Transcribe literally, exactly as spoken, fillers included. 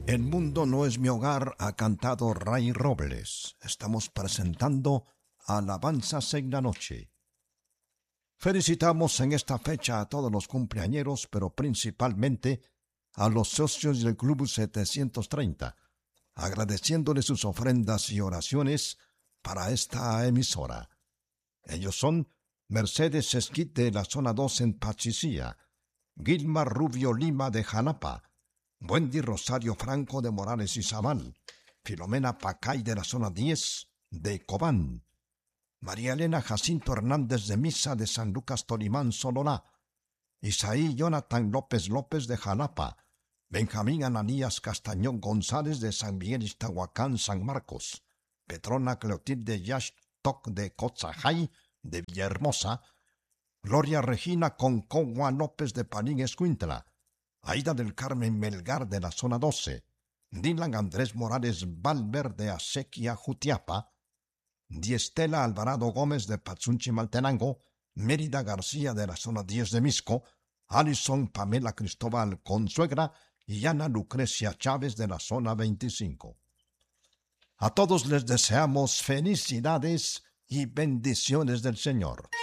El mundo no es mi hogar, ha cantado Ray Robles. Estamos presentando Alabanzas en la Noche. Felicitamos en esta fecha a todos los cumpleañeros, pero principalmente a los socios del Club setecientos treinta, agradeciéndoles sus ofrendas y oraciones para esta emisora. Ellos son Mercedes Esquit de la zona dos en Pachicía, Gilmar Rubio Lima de Jalapa, Wendy Rosario Franco de Morales y Zabal, Filomena Pacay de la zona diez de Cobán, María Elena Jacinto Hernández de Misa de San Lucas Tolimán Sololá, Isaí Jonathan López López de Jalapa, Benjamín Ananías Castañón González de San Miguel Iztahuacán San Marcos, Petrona Cleotilde Yash Toc de Cotzajay de Villahermosa, Gloria Regina Concagua López de Panín Escuintla, Aida del Carmen Melgar de la zona doce, Dylan Andrés Morales Valver de Acequia Jutiapa, Diestela Alvarado Gómez de Pazunchimaltenango, Mérida García de la zona diez de Misco, Alison Pamela Cristóbal Consuegra y Ana Lucrecia Chávez de la zona veinticinco. A todos les deseamos felicidades y bendiciones del Señor.